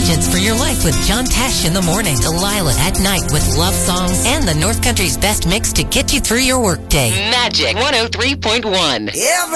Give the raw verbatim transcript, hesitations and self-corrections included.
intelligence for your life with John Tesh in the morning, Delilah at night with love songs, and the North Country's best mix to get you through your workday. Magic one oh three point one.